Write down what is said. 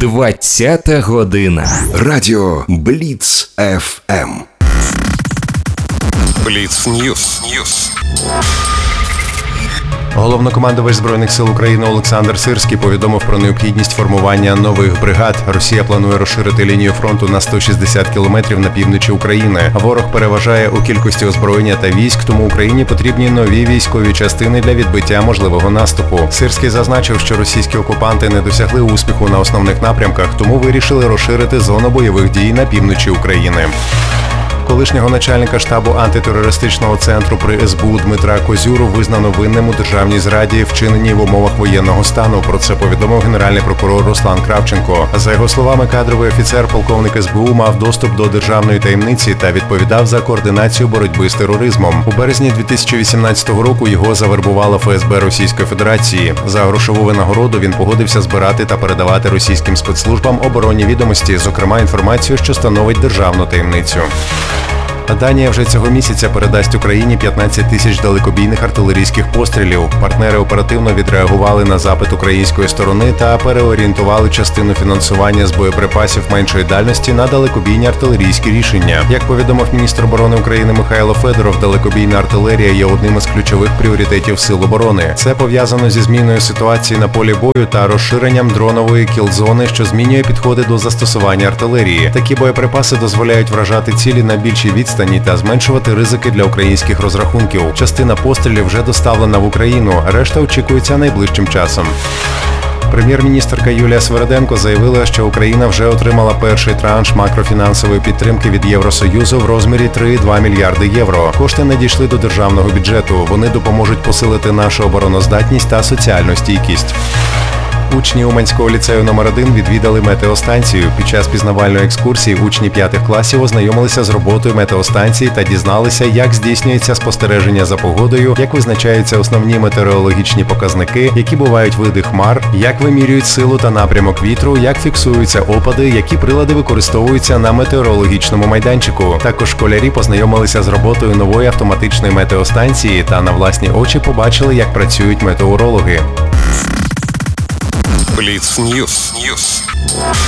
20-та година. Радіо Бліц ФМ. Бліц Ньюс. Головнокомандувач Збройних сил України Олександр Сирський повідомив про необхідність формування нових бригад. Росія планує розширити лінію фронту на 160 кілометрів на півночі України. Ворог переважає у кількості озброєння та військ, тому Україні потрібні нові військові частини для відбиття можливого наступу. Сирський зазначив, що російські окупанти не досягли успіху на основних напрямках, тому вирішили розширити зону бойових дій на півночі України. Колишнього начальника штабу антитерористичного центру при СБУ Дмитра Козюру визнано винним у державній зраді, вчиненій в умовах воєнного стану. Про це повідомив генеральний прокурор Руслан Кравченко. За його словами, кадровий офіцер, полковник СБУ, мав доступ до державної таємниці та відповідав за координацію боротьби з тероризмом. У березні 2018 року його завербувала ФСБ Російської Федерації. За грошову винагороду він погодився збирати та передавати російським спецслужбам оборонні відомості, зокрема інформацію, що становить державну таємницю. Данія вже цього місяця передасть Україні 15 тисяч далекобійних артилерійських пострілів. Партнери оперативно відреагували на запит української сторони та переорієнтували частину фінансування з боєприпасів меншої дальності на далекобійні артилерійські рішення. Як повідомив міністр оборони України Михайло Федоров, далекобійна артилерія є одним із ключових пріоритетів Сил оборони. Це пов'язано зі зміною ситуації на полі бою та розширенням дронової кіл-зони, що змінює підходи до застосування артилерії. Такі боєприпаси дозволяють вражати цілі на більшій відстані та зменшувати ризики для українських розрахунків. Частина пострілів вже доставлена в Україну, решта очікується найближчим часом. Прем'єр-міністерка Юлія Свериденко заявила, що Україна вже отримала перший транш макрофінансової підтримки від Євросоюзу в розмірі 3,2 мільярди євро. Кошти надійшли до державного бюджету. Вони допоможуть посилити нашу обороноздатність та соціальну стійкість. Учні Уманського ліцею номер 1 відвідали метеостанцію. Під час пізнавальної екскурсії учні 5 класів ознайомилися з роботою метеостанції та дізналися, як здійснюється спостереження за погодою, як визначаються основні метеорологічні показники, які бувають види хмар, як вимірюють силу та напрямок вітру, як фіксуються опади, які прилади використовуються на метеорологічному майданчику. Також школярі познайомилися з роботою нової автоматичної метеостанції та на власні очі побачили, як працюють метеорологи. Бліц Ньюс.